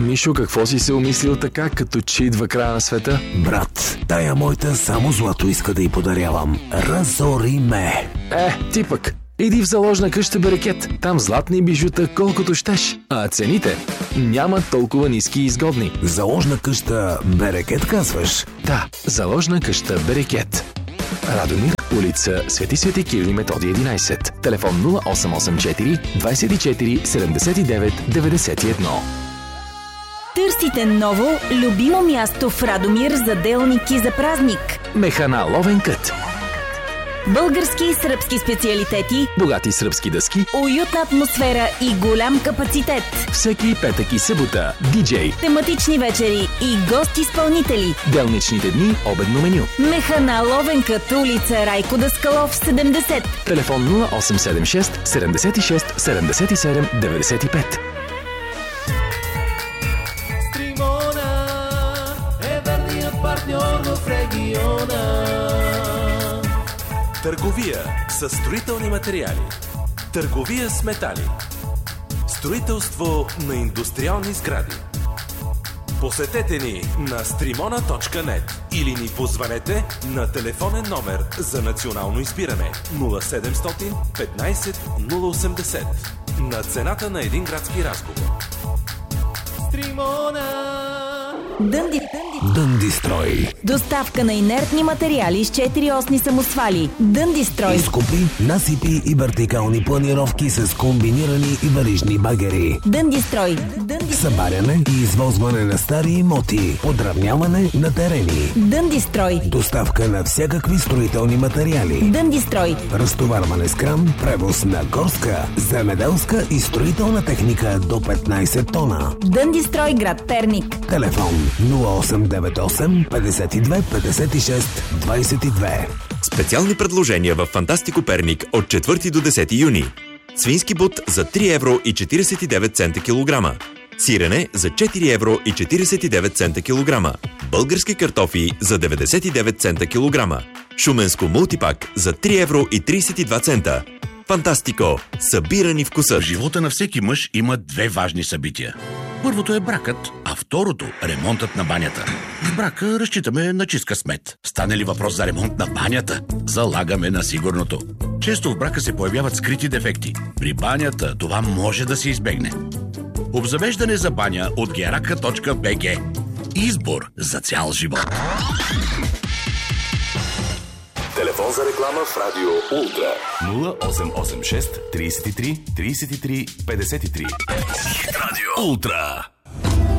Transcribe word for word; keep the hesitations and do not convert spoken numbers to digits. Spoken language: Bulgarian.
Мишо, какво си се умислил така, като че идва края на света? Брат, тая моята само злато иска да й подарявам. Разори ме. Е, ти пък. Иди в заложна къща Берекет. Там златни бижута колкото щеш. А цените няма толкова ниски и изгодни. Заложна къща Берекет, казваш? Да, заложна къща Берекет. Радомир, улица Свети Свети Кирил и Методий единайсет. Телефон нула осем осем четири двайсет и четири седемдесет и девет деветдесет и едно. Търсите ново, любимо място в Радомир за делники за празник. Механа Ловен кът. Български и сръбски специалитети, богати сръбски дъски, уютна атмосфера и голям капацитет. Всеки петък и събота диджей, тематични вечери и гост-изпълнители. Делничните дни обедно меню. Механа Ловен кът, улица Райко Даскалов седемдесет. Телефон нула осем седем шест седемдесет и шест седемдесет и седем деветдесет и пет. Стримона е верният партньор в региона. Търговия с строителни материали. Търговия с метали. Строителство на индустриални сгради. Посетете ни на стримона точка нет или ни позванете на телефонен номер за национално избиране нула седемстотин петнайсет нула осемдесет на цената на един градски разговор. Стримона. Дънди, Дънди строй. доставка на инертни материали с четири осни самосвали. Дънди строй. Изкопи, насипи и вертикални планировки с комбинирани и варижни багери. Дънди строй. Дънди Събаряне и извозване на стари имоти. Подравняване на терени. Дънди строй. Доставка на всякакви строителни материали. Дънди строй. Разтоварване с кран, превоз на горска, земеделска и строителна техника до петнайсет тона. Дънди строй, град Перник. Телефон нула осем девет осем петдесет и две петдесет и шест двайсет и две. Специални предложения в Фантастико Перник от четвърти до десети юни. Свински бут за три евро и четирийсет и девет цента килограма. Сирене за четири евро и четирийсет и девет цента килограма. Български картофи за деветдесет и девет цента килограма. Шуменско мултипак за три евро и трийсет и два цента. Фантастико! Събирани вкуса. В живота на всеки мъж има две важни събития. Първото е бракът, а второто – ремонтът на банята. В брака разчитаме на чистка смет. Стане ли въпрос за ремонт на банята, залагаме на сигурното. Често в брака се появяват скрити дефекти. При банята това може да се избегне. Обзавеждане за баня от герака точка би джи. Избор за цял живот. Телефон за реклама в Радио Ултра. нула осем осем шест трийсет и три трийсет и три петдесет и три. Радио Ултра.